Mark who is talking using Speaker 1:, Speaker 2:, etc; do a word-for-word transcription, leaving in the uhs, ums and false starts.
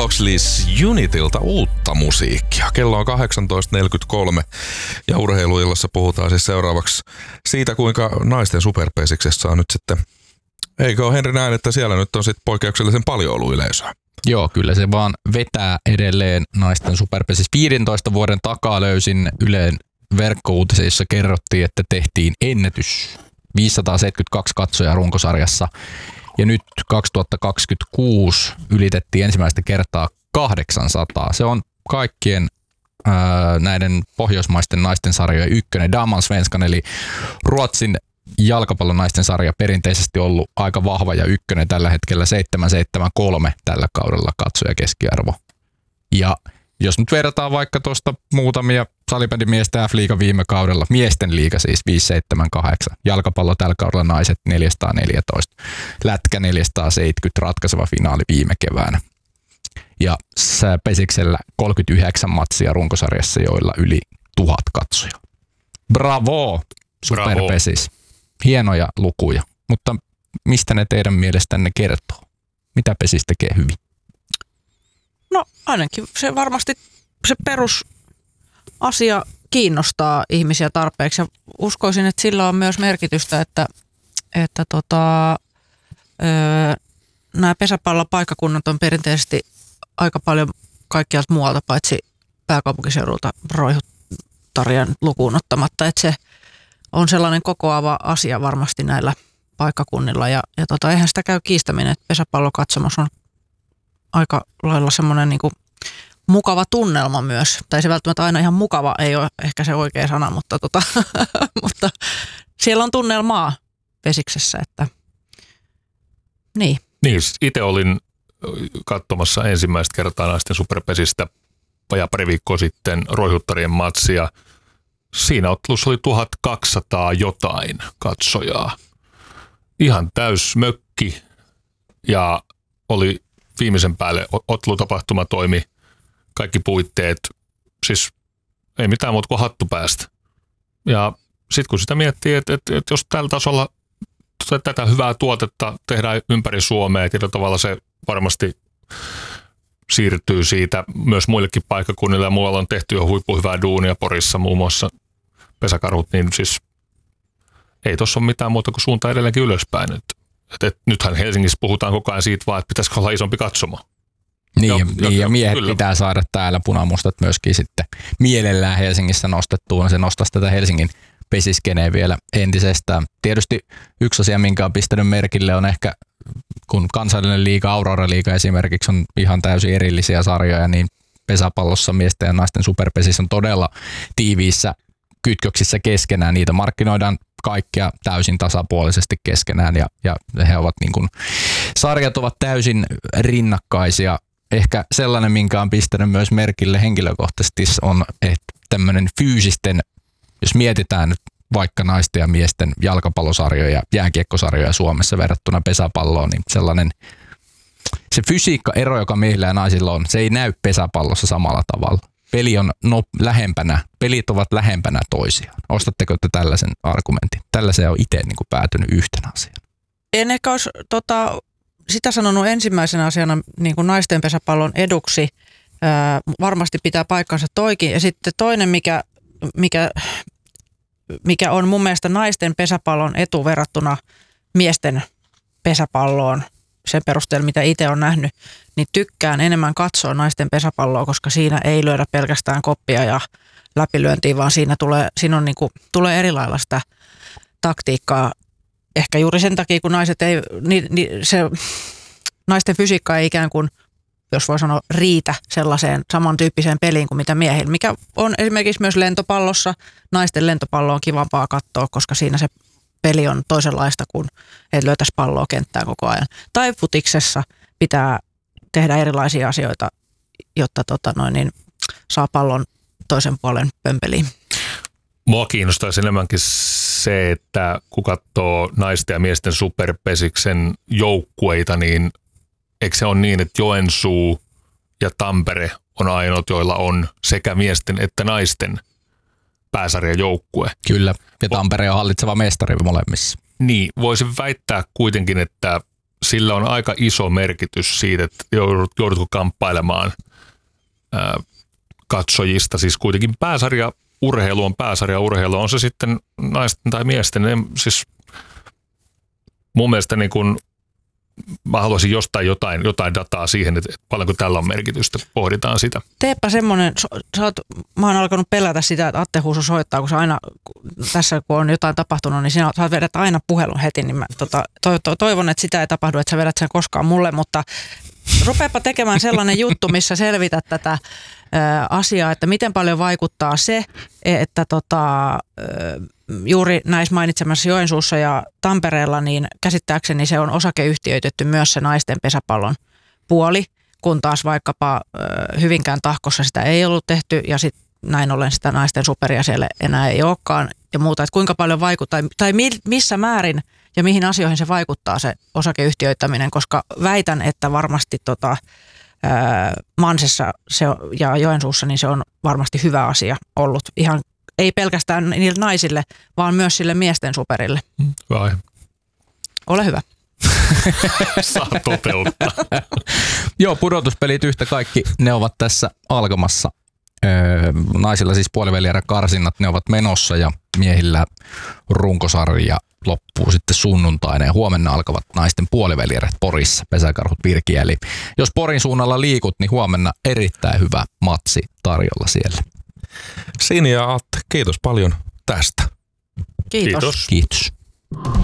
Speaker 1: Loxleys Unitilta uutta musiikkia. Kello on kahdeksantoista neljäkymmentäkolme ja urheiluillassa puhutaan siis seuraavaksi siitä, kuinka naisten superpesiksessä on nyt sitten, eikö ole Henri näin, että siellä nyt on sitten poikkeuksellisen paljon ollut yleisöä?
Speaker 2: Joo, kyllä se vaan vetää edelleen naisten superpesissä. viidentoista vuoden takaa löysin Ylen verkkouutisia, jossa kerrottiin, että tehtiin ennätys viisisataaseitsemänkymmentäkaksi katsojaa runkosarjassa. Ja nyt kaksituhattakaksikymmentäkuusi ylitettiin ensimmäistä kertaa kahdeksansataa. Se on kaikkien ää, näiden pohjoismaisten naisten sarjojen ykkönen. Damallsvenskan eli Ruotsin jalkapallon naisten sarja perinteisesti ollut aika vahva ja ykkönen tällä hetkellä seitsemän seitsemän kolme tällä kaudella katsoja keskiarvo. Ja jos nyt verrataan vaikka tuosta muutamia salibändimiestä F-liiga viime kaudella, miesten liiga siis viisi seitsemän kahdeksan, jalkapallo tällä kaudella naiset neljäsataaneljätoista, lätkä neljäsataaseitsemänkymmentä, ratkaiseva finaali viime keväänä. Ja pesiksellä kolmekymmentäyhdeksän matsia runkosarjassa, joilla yli tuhat katsoja. Bravo, superpesis. Hienoja lukuja, mutta mistä ne teidän mielestänne kertoo? Mitä pesis tekee hyvin?
Speaker 3: No ainakin se varmasti se perusasia kiinnostaa ihmisiä tarpeeksi ja uskoisin, että sillä on myös merkitystä, että, että tota, öö, nämä pesäpallopaikkakunnat on perinteisesti aika paljon kaikkialta muualta paitsi pääkaupunkiseudulta roihuttarjan lukuun ottamatta, että se on sellainen kokoava asia varmasti näillä paikkakunnilla ja, ja tota, eihän sitä käy kiistäminen, että pesäpallokatsomus on aika lailla semmoinen niin kuin mukava tunnelma myös. Tai se välttämättä aina ihan mukava, ei ole ehkä se oikea sana, mutta, tota, mutta siellä on tunnelmaa pesiksessä. Että niin.
Speaker 4: Niin, itse olin katsomassa ensimmäistä kertaa naisten superpesistä vajaa pari viikkoa sitten roihuttarien matsia. Siinä ottelussa oli tuhatkaksisataa jotain katsojaa. Ihan täys mökki ja oli viimeisen päälle ottelutapahtuma toimi, kaikki puitteet, siis ei mitään muuta kuin hattu päästä. Ja sitten kun sitä miettii, että, että, että jos tällä tasolla tätä hyvää tuotetta tehdään ympäri Suomea, tietyllä tavalla se varmasti siirtyy siitä myös muillekin paikkakunnille ja muualla on tehty jo huippuhyvää duunia Porissa muun muassa pesäkarhut, niin siis ei tuossa ole mitään muuta kuin suunta edelleenkin ylöspäin. Et, et, et, nythän Helsingissä puhutaan koko ajan siitä vaan, että pitäisikö olla isompi katsomo.
Speaker 2: Niin,
Speaker 4: jo,
Speaker 2: ja,
Speaker 4: jo,
Speaker 2: niin
Speaker 4: jo,
Speaker 2: ja miehet
Speaker 4: kyllä.
Speaker 2: pitää saada täällä punamustat myöskin sitten mielellään Helsingissä nostettuun. Se nostaisi tätä Helsingin pesiskeneen vielä entisestään. Tietysti yksi asia, minkä on pistänyt merkille, on ehkä, kun kansallinen liiga, Aurora-liiga esimerkiksi on ihan täysin erillisiä sarjoja, niin pesäpallossa miesten ja naisten superpesissä on todella tiiviissä kytköksissä keskenään. Niitä markkinoidaan kaikkea täysin tasapuolisesti keskenään ja, ja he ovat niin kuin, sarjat ovat täysin rinnakkaisia. Ehkä sellainen, minkä on pistänyt myös merkille henkilökohtaisesti on, että tämmöinen fyysisten, jos mietitään nyt vaikka naisten ja miesten jalkapallosarjoja, jääkiekkosarjoja Suomessa verrattuna pesäpalloon, niin sellainen se fysiikkaero, joka miehillä ja naisilla on, se ei näy pesäpallossa samalla tavalla. Peli on no, lähempänä, pelit ovat lähempänä toisiaan. Ostatteko te tällaisen argumentin? Tällaiseen on itse niin kuin päätynyt yhtenä asiana.
Speaker 3: En ehkä olisi tota, sitä sanonut ensimmäisenä asiana niin kuin naisten pesäpallon eduksi. Ää, varmasti pitää paikkansa toikin. Ja sitten toinen, mikä, mikä, mikä on mun mielestä naisten pesäpallon etu verrattuna miesten pesäpalloon, sen perusteella, mitä itse on nähnyt, niin tykkään enemmän katsoa naisten pesäpalloa, koska siinä ei lyödä pelkästään koppia ja läpilyöntiä, vaan siinä tulee, siinä on niin kuin, tulee eri lailla sitä taktiikkaa. Ehkä juuri sen takia, kun naiset ei, niin, niin se, naisten fysiikka ei ikään kuin, jos voi sanoa, riitä sellaiseen samantyyppiseen peliin kuin mitä miehillä, mikä on esimerkiksi myös lentopallossa. Naisten lentopallo on kivampaa katsoa, koska siinä se peli on toisenlaista kuin, että löytäisi palloa kenttään koko ajan. Tai futiksessa pitää tehdä erilaisia asioita, jotta tota noin, niin saa pallon toisen puolen pömpeliin.
Speaker 4: Mua kiinnostaisi enemmänkin se, että kun katsoo naisten ja miesten superpesiksen joukkueita, niin eikö se ole niin, että Joensuu ja Tampere on ainoat, joilla on sekä miesten että naisten pääsarjan joukkue.
Speaker 2: Kyllä, ja Tampere on hallitseva mestari molemmissa.
Speaker 4: Niin, voisin väittää kuitenkin, että sillä on aika iso merkitys siitä, että joudut, joudutko kamppailemaan ää, katsojista. Siis kuitenkin pääsarja urheilu on pääsarja urheilu, on se sitten naisten tai miesten. Ne, siis mun mielestä niin kun, mä haluaisin jostain jotain, jotain dataa siihen, että paljonko tällä on merkitystä. Pohditaan sitä.
Speaker 3: Teepä semmoinen, sä oot, mä oon alkanut pelätä sitä, että Atte Huuso soittaa, kun sä aina tässä kun on jotain tapahtunut, niin sinä sä vedät aina puhelun heti, niin mä tota, to, to, toivon, että sitä ei tapahdu, että sä vedät sen koskaan mulle, mutta rupeapa tekemään sellainen juttu, missä selvität tätä ä, asiaa, että miten paljon vaikuttaa se, että tota, ä, juuri näissä mainitsemassa Joensuussa ja Tampereella, niin käsittääkseni se on osakeyhtiöitetty myös se naisten pesäpallon puoli, kun taas vaikkapa ä, Hyvinkään Tahkossa sitä ei ollut tehty ja sitten näin ollen sitä naisten superia siellä enää ei olekaan ja muuta, että kuinka paljon vaikuttaa tai missä määrin ja mihin asioihin se vaikuttaa se osakeyhtiöittäminen, koska väitän, että varmasti tota, ää, Mansessa se on, ja Joensuussa niin se on varmasti hyvä asia ollut. Ihan ei pelkästään niille naisille, vaan myös sille miesten superille.
Speaker 4: Vai.
Speaker 3: Ole hyvä.
Speaker 4: Saa toteuttaa.
Speaker 2: Joo, pudotuspelit yhtä kaikki, ne ovat tässä alkamassa. Öö, naisilla siis puolivälierä karsinnat, ne ovat menossa ja miehillä runkosarja loppuu sitten sunnuntaina ja huomenna alkavat naisten puolivälierät Porissa, Pesäkarhut Virkiä. Eli jos Porin suunnalla liikut, niin huomenna erittäin hyvä matsi tarjolla siellä.
Speaker 1: Sini ja Atte, kiitos paljon tästä.
Speaker 3: Kiitos.
Speaker 4: Kiitos.
Speaker 2: Kiitos.